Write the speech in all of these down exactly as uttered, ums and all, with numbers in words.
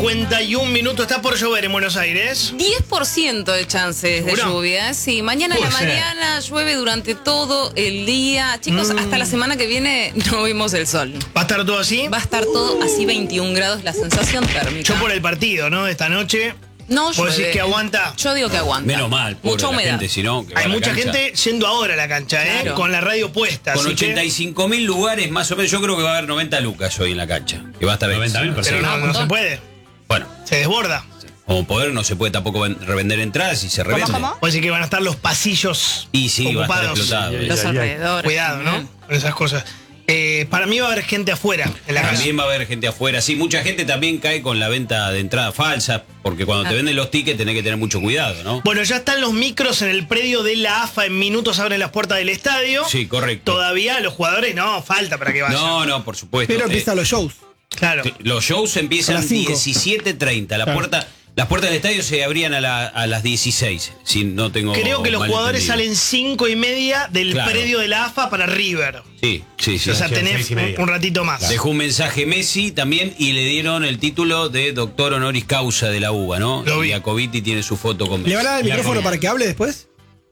cincuenta y un minutos. Está por llover en Buenos Aires. diez por ciento de chances de ¿Seguro? lluvia. Sí, mañana en la Puede ser. mañana llueve durante todo el día. Chicos, Mm. hasta la semana que viene no vemos el sol. ¿Va a estar todo así? Va a estar todo así, veintiún grados la sensación térmica. Yo por el partido, ¿no? De esta noche. No ¿Vos llueve. decís que aguanta? Yo digo que aguanta. Menos mal, pobre Mucha la humedad. gente, si no, que va Hay a la mucha cancha. gente yendo ahora a la cancha, ¿eh? Claro. Con la radio puesta. Con así que- ochenta y cinco mil lugares más o menos, yo creo que va a haber noventa lucas hoy en la cancha. Que va a estar noventa mil Pero personas. no, Ah, un no se montón. puede. Bueno, Se desborda. como poder no se puede tampoco ven- revender entradas y se revende. cómo? Puede decir que van a estar los pasillos Y sí, va a estar ocupados. explotado. Sí, Los Ay, ay, ay. alrededores. Cuidado, ¿no? también. Con esas cosas. Eh, para mí va a haber gente afuera en la cancha. También va a haber gente afuera. Sí, mucha gente también cae con la venta de entrada falsa, porque cuando te Ah. venden los tickets tenés que tener mucho cuidado, ¿no? Bueno, ya están los micros en el predio de la A F A. En minutos abren las puertas del estadio. Sí, correcto. Todavía los jugadores no, falta para que vayan. No, no, por supuesto. Pero Eh, empiezan los shows. Claro. Los shows empiezan A las cinco. diecisiete treinta. La Claro. puerta, las puertas del estadio se abrían a, la- a las dieciséis. Si no tengo Creo que los mal jugadores entendido. salen cinco y media del Claro. predio de la A F A para River. Sí, sí, sí. O sea, sí, tenés seis y media. un, un ratito más. Dejó un mensaje Messi también y le dieron el título de doctor honoris causa de la U B A, ¿no? Lo vi. Y Jacobiti tiene su foto con Messi. ¿Le van a dar el Y la micrófono comida. para que hable después?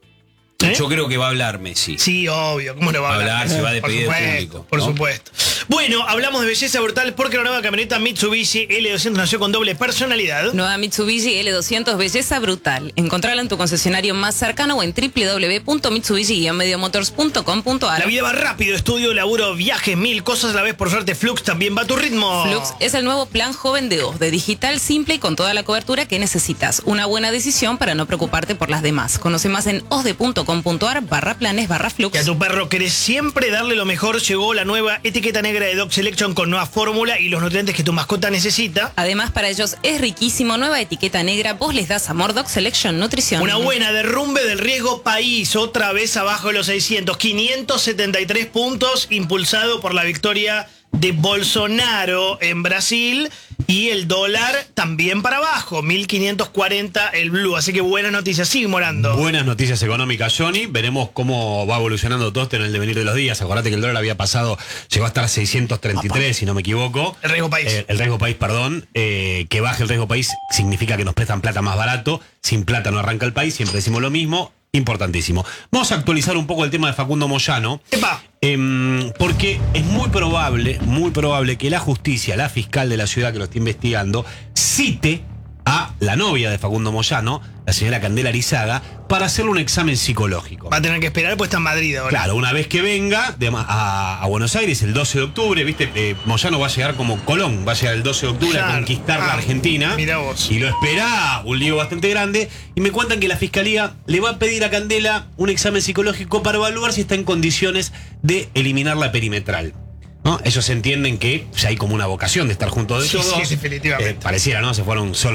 ¿Eh? Yo creo que va a hablar Messi. Sí, obvio. ¿Cómo no va a Va a hablar? hablar, se va a Por despedir del supuesto, público, Por ¿no? supuesto. Bueno, hablamos de belleza brutal porque la nueva camioneta Mitsubishi L doscientos nació con doble personalidad. Nueva Mitsubishi L doscientos, belleza brutal. Encontrala en tu concesionario más cercano o en w w w punto mitsubishi guion mediomotors punto com punto a r. La vida va rápido, estudio, laburo, viajes, mil cosas a la vez. Por suerte, Flux también va a tu ritmo. Flux es el nuevo plan joven de O S, de digital simple y con toda la cobertura que necesitas. Una buena decisión para no preocuparte por las demás. Conoce más en osde punto com punto a r barra planes barra Flux. Y a tu perro querés siempre darle lo mejor, llegó la nueva etiqueta negra de Dog Selection con nueva fórmula y los nutrientes que tu mascota necesita. Además, para ellos es riquísimo. Nueva etiqueta negra. Vos les das amor. Dog Selection Nutrición. Una buena derrumbe del riesgo país, otra vez abajo de los seiscientos, quinientos setenta y tres puntos, impulsado por la victoria de Bolsonaro en Brasil y el dólar también para abajo, mil quinientos cuarenta el blue, así que buenas noticias, sigue morando. Buenas noticias económicas, Johnny. Veremos cómo va evolucionando todo esto en el devenir de los días. Acordate que el dólar había pasado, llegó a estar a seiscientos treinta y tres, si no me equivoco. El riesgo país. Eh, el riesgo país, perdón. Eh, que baje el riesgo país significa que nos prestan plata más barato. Sin plata no arranca el país, siempre decimos lo mismo. Importantísimo. Vamos a actualizar un poco el tema de Facundo Moyano. Epa. Em, porque es muy probable, muy probable que la justicia, la fiscal de la ciudad que lo está investigando, cite a la novia de Facundo Moyano, la señora Candela Arizaga, para hacerle un examen psicológico. Va a tener que esperar, pues está en Madrid ahora. Claro, una vez que venga de ma- a, a Buenos Aires el doce de octubre, viste, eh, Moyano va a llegar como Colón, va a llegar el doce de octubre Claro. a conquistar la Ah, Argentina. mirá vos. Y lo espera un lío bastante grande. Y me cuentan que la fiscalía le va a pedir a Candela un examen psicológico para evaluar si está en condiciones de eliminar la perimetral. ¿No? Ellos entienden que ya hay como una vocación de estar juntos de Sí, todos. sí, definitivamente. Eh, pareciera, ¿no? Se fueron solo.